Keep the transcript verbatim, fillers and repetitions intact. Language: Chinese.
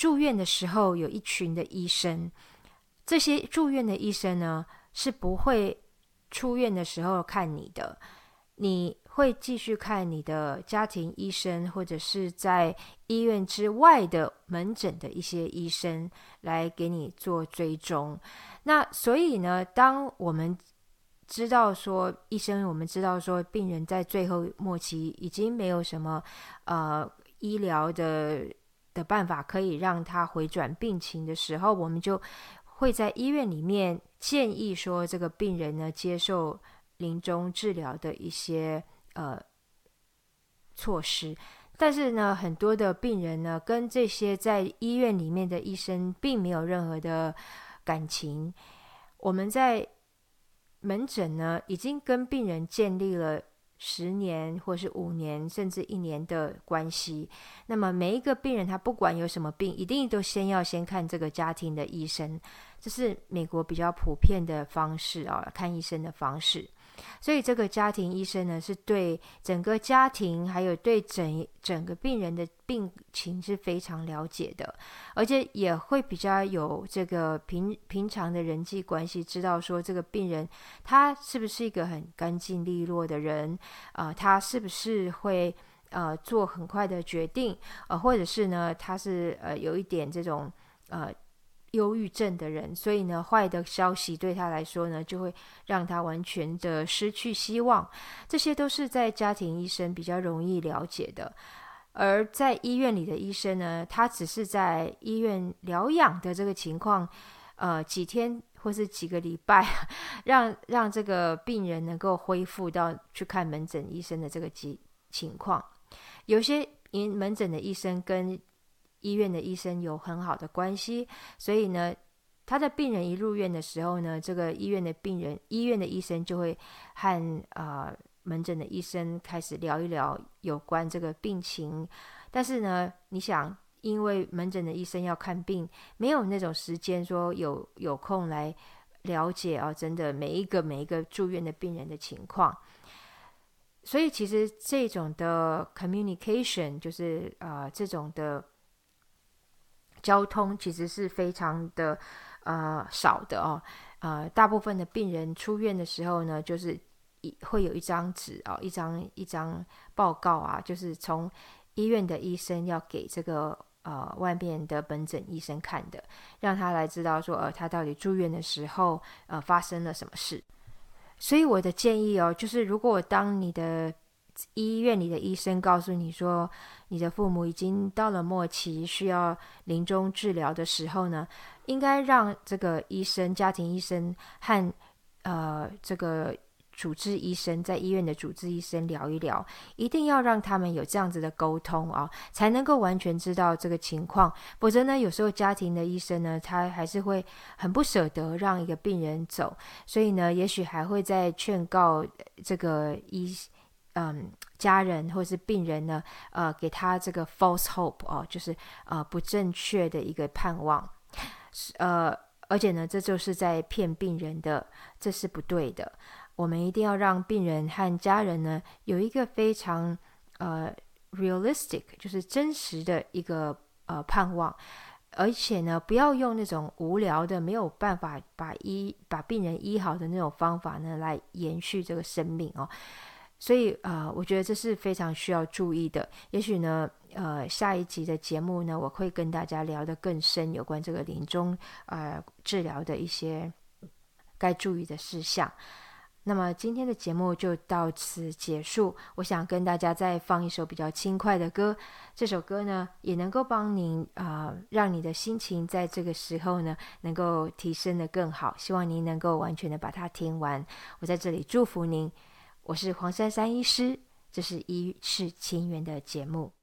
住院的时候有一群的医生，这些住院的医生呢是不会出院的时候看你的，你会继续看你的家庭医生或者是在医院之外的门诊的一些医生来给你做追踪。那所以呢，当我们知道说医生我们知道说病人在最后末期已经没有什么呃医疗的的办法可以让他回转病情的时候，我们就会在医院里面建议说这个病人呢接受临终治疗的一些呃措施。但是呢，很多的病人呢跟这些在医院里面的医生并没有任何的感情。我们在门诊呢已经跟病人建立了十年或是五年甚至一年的关系，那么每一个病人他不管有什么病，一定都先要先看这个家庭的医生，这是美国比较普遍的方式、哦、看医生的方式。所以这个家庭医生呢是对整个家庭还有对 整, 整个病人的病情是非常了解的，而且也会比较有这个 平, 平常的人际关系，知道说这个病人他是不是一个很干净利落的人、呃、他是不是会呃做很快的决定、呃、或者是呢他是呃有一点这种呃忧郁症的人，所以呢坏的消息对他来说呢就会让他完全的失去希望，这些都是在家庭医生比较容易了解的。而在医院里的医生呢，他只是在医院疗养的这个情况呃几天或是几个礼拜让让这个病人能够恢复到去看门诊医生的这个情况。有些门诊的医生跟医院的医生有很好的关系，所以呢他的病人一入院的时候呢，这个医院的病人医院的医生就会和呃门诊的医生开始聊一聊有关这个病情。但是呢你想，因为门诊的医生要看病，没有那种时间说有有空来了解、哦、真的每一个每一个住院的病人的情况。所以其实这种的 communication 就是呃这种的交通其实是非常的呃少的哦。呃大部分的病人出院的时候呢，就是会有一张纸哦，一张一张报告啊，就是从医院的医生要给这个呃外面的门诊医生看的，让他来知道说呃他到底住院的时候呃发生了什么事。所以我的建议哦，就是如果当你的医院里的医生告诉你说你的父母已经到了末期需要临终治疗的时候呢，应该让这个医生家庭医生和呃这个主治医生在医院的主治医生聊一聊，一定要让他们有这样子的沟通啊，才能够完全知道这个情况。否则呢有时候家庭的医生呢他还是会很不舍得让一个病人走，所以呢也许还会再劝告这个医嗯，家人或是病人呢呃给他这个 false hope 哦，就是呃不正确的一个盼望。呃而且呢这就是在骗病人的，这是不对的。我们一定要让病人和家人呢有一个非常呃 realistic 就是真实的一个呃盼望，而且呢不要用那种无聊的没有办法把医把病人医好的那种方法呢来延续这个生命哦。所以呃我觉得这是非常需要注意的。也许呢呃下一集的节目呢我会跟大家聊得更深，有关这个临终呃治疗的一些该注意的事项。那么今天的节目就到此结束，我想跟大家再放一首比较轻快的歌，这首歌呢也能够帮您、呃、让你的心情在这个时候呢能够提升得更好，希望您能够完全的把它听完。我在这里祝福您，我是黄珊珊医师，这是医事情缘的节目。